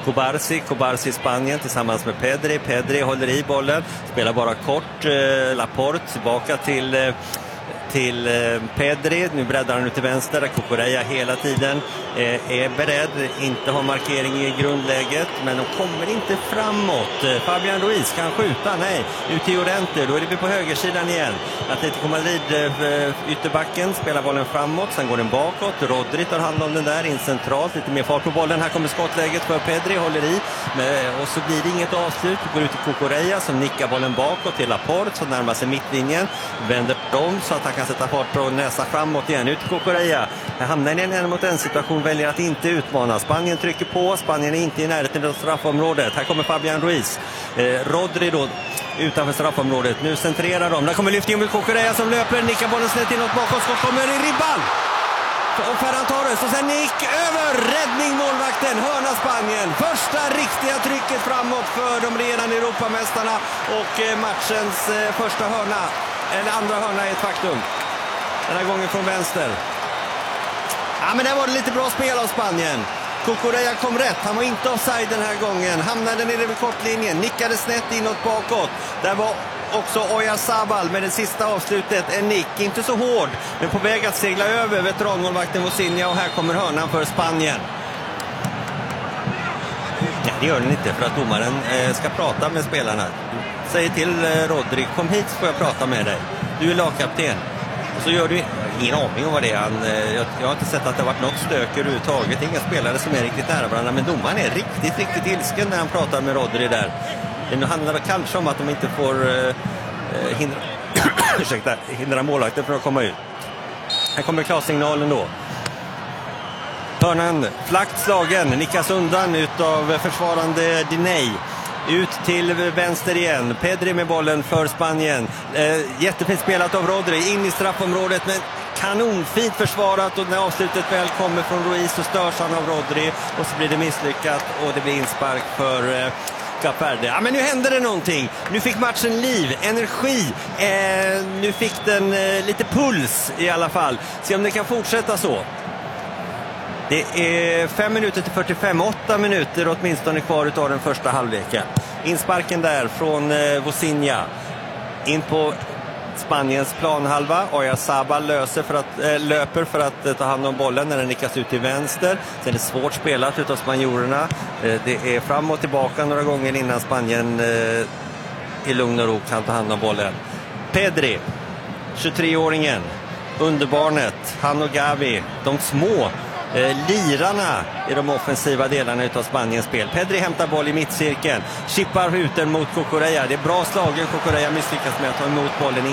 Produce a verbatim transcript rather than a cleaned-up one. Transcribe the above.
Kubarsi, Kubarsi i Spanien tillsammans med Pedri. Pedri håller i bollen, spelar bara kort. Eh, Laporte tillbaka till... Eh, till eh, Pedri, nu breddar han ut till vänster, där Cucurella hela tiden eh, är beredd, inte har markering i grundläget, men de kommer inte framåt. eh, Fabian Ruiz kan skjuta, nej, ut till Llorente, då är det på högersidan igen. Atletico Madrid, eh, ytterbacken, spelar bollen framåt, sen går den bakåt, Rodri tar hand om den där, in centralt, lite mer fart på bollen, här kommer skottläget för Pedri, håller i, men, och så blir det inget avslut, går ut till Cucurella som nickar bollen bakåt till Laporte, som närmar sig mittlinjen, vänder om så att han kan sätta fart och näsa framåt igen, ut till Cucurella. Här hamnar i en en mot en situation, väljer att inte utmana. Spanien trycker på, Spanien är inte i närheten av straffområdet. Här kommer Fabian Ruiz. Eh, Rodri då utanför straffområdet. Nu centrerar de. Där kommer lyftningen med Cucurella som löper, nickar bollen snett inåt bakåt, skott kommer i ribban. Och Ferran Torres och sen nick över, räddning målvakten, hörna Spanien. Första riktiga trycket framåt för de redan Europamästarna och matchens första hörna, eller andra hörna är ett faktum. Den här gången från vänster. Ja, men där var det lite bra spel av Spanien. Cucurella kom rätt, han var inte offside den här gången. Hamnade nere vid kortlinjen, nickade snett inåt bakåt. Där var också Oyarzabal med det sista avslutet, en nick, inte så hård, men på väg att segla över veteranmålvakten Vozinha, och här kommer hörnan för Spanien. Ja, det gör den inte, för att domaren eh, ska prata med spelarna. Säger till eh, Rodri, kom hit så får jag prata med dig. Du är lagkapten. Och så gör du ingen aning om vad det är. Han, eh, jag, jag har inte sett att det har varit något stök överhuvudtaget. Inga spelare som är riktigt nära varandra, men domaren är riktigt, riktigt ilsken när han pratar med Rodri där. Det handlar det kanske om att de inte får eh, hindra, ursäkta, hindra målvakten från att komma ut. Här kommer klarsignalen då. Hörnan, flakt slagen, nickas undan utav försvarande Diney. Ut till vänster igen. Pedri med bollen för Spanien. Eh, jättefint spelat av Rodri. In i straffområdet, men kanonfint försvarat. Och när avslutet väl kommer från Ruiz så störs han av Rodri. Och så blir det misslyckat och det blir inspark för eh, Kap Verde. Ja, men nu händer det någonting. Nu fick matchen liv, energi. Eh, nu fick den eh, lite puls i alla fall. Se om det kan fortsätta så. Det är fem minuter till fyrtiofem, åtta minuter åtminstone kvar av den första halvleken. Insparken där från eh, Vozinha. In på Spaniens planhalva. Oyarzabal löser för att, äh, löper för att äh, ta hand om bollen när den nickas ut till vänster. Sen är det svårt spelat utav spanjorerna. Äh, det är fram och tillbaka några gånger innan Spanien äh, i lugn och ro kan ta hand om bollen. Pedri, tjugotreåringen, underbarnet, han och Gavi, de små Eh, lirarna i de offensiva delarna utav Spaniens spel. Pedri hämtar boll i mittcirkeln, chippar ut den mot Cucurella. Det är bra slagen, Cucurella misslyckas med att ta emot bollen.